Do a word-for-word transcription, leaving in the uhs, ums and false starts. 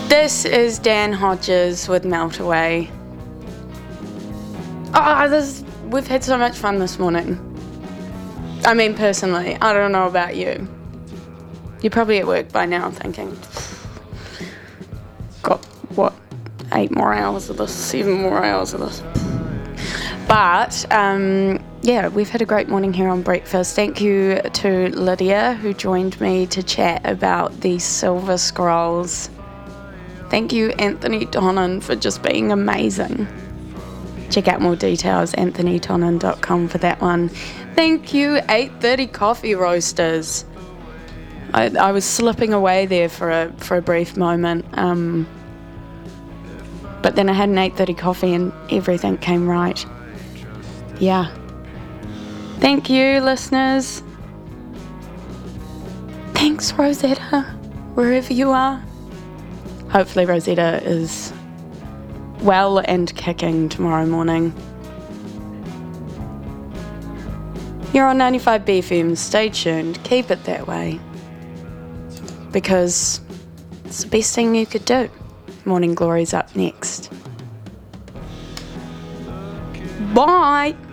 This is Dan Hodges with Melt Away. Oh, this, we've had so much fun this morning. I mean, personally, I don't know about you. You're probably at work by now thinking, got, what, eight more hours of this, seven more hours of this. But, um, yeah, we've had a great morning here on breakfast. Thank you to Lydia, who joined me to chat about the Silver Scrolls. Thank you, Anthony Tonin, for just being amazing. Check out more details, anthony tonin dot com for that one. Thank you, eight thirty Coffee Roasters. I, I was slipping away there for a for a brief moment, um, but then I had an eight thirty coffee and everything came right. Yeah. Thank you, listeners. Thanks, Rosetta, wherever you are. Hopefully Rosetta is well and kicking tomorrow morning. You're on ninety-five B F M. Stay tuned. Keep it that way. Because it's the best thing you could do. Morning Glory's up next. Bye!